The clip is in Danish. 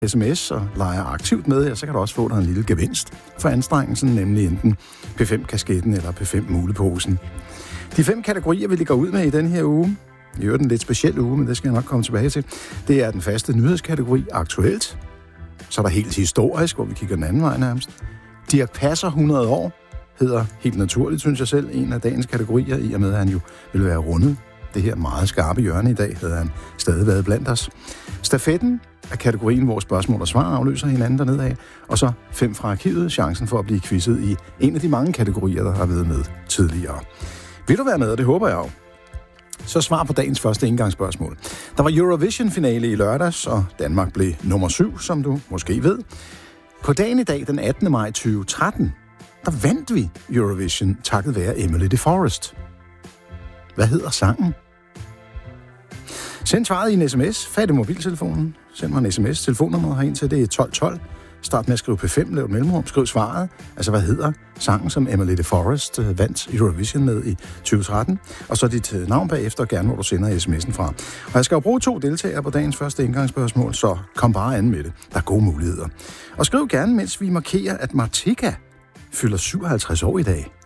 sms og leger aktivt med, ja, så kan du også få dig en lille gevinst for anstrengelsen, nemlig enten P5-kasketten eller P5-muleposen. De 5 kategorier, vi ligger ud med i den her uge, i øvrigt en lidt speciel uge, men det skal jeg nok komme tilbage til, det er den faste nyhedskategori aktuelt. Så er der helt historisk, hvor vi kigger den anden vej nærmest. Dirch Passer 100 år hedder helt naturligt, synes jeg selv, en af dagens kategorier, i og med at han jo vil være rundet. Det her meget skarpe hjørne i dag havde han stadig været blandt os. Stafetten er kategorien, hvor spørgsmål og svar afløser hinanden dernede af. Og så 5 fra arkivet, chancen for at blive quizzet i en af de mange kategorier, der har været med tidligere. Vil du være med, og det håber jeg jo. Så svar på dagens første indgangsspørgsmål. Der var Eurovision-finale i lørdags, og Danmark blev nummer 7, som du måske ved. På dagen i dag, den 18. maj 2013, der vandt vi Eurovision takket være Emily de Forest. Hvad hedder sangen? Send svaret i en sms. Fat i mobiltelefonen. Send mig en sms. Telefonnummeret herind til, det er 1212. Start med at skrive P5, lav et mellemrum, skriv svaret. Altså, hvad hedder sangen, som Emily de Forest vandt Eurovision med i 2013? Og så dit navn bagefter, gerne hvor du sender sms'en fra. Og jeg skal jo bruge 2 deltagere på dagens første indgangsspørgsmål, så kom bare an med det. Der er gode muligheder. Og skriv gerne, mens vi markerer, at Martika fylder 57 år i dag.